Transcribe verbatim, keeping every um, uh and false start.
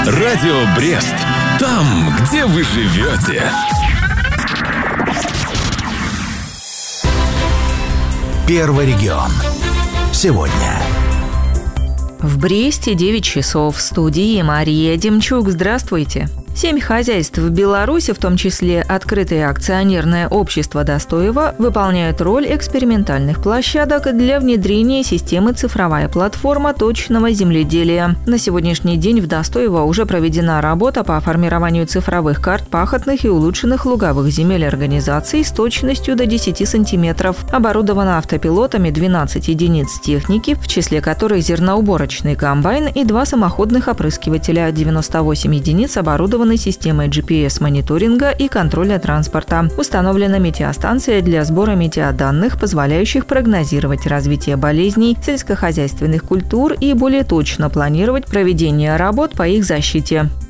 Радио Брест. Там, где вы живете. Первый регион. Сегодня. В Бресте девять часов. В студии Мария Демчук. Здравствуйте. Семь хозяйств в Беларуси, в том числе открытое акционерное общество «Достоево», выполняют роль экспериментальных площадок для внедрения системы «Цифровая платформа точного земледелия». На сегодняшний день в Достоево уже проведена работа по формированию цифровых карт пахотных и улучшенных луговых земель организаций с точностью до десяти сантиметров. Оборудовано автопилотами двенадцать единиц техники, в числе которых зерноуборочный комбайн и два самоходных опрыскивателя, девяносто восемь единиц оборудованы системой джи пи эс-мониторинга и контроля транспорта. Установлена метеостанция для сбора метеоданных, позволяющих прогнозировать развитие болезней сельскохозяйственных культур и более точно планировать проведение работ по их защите.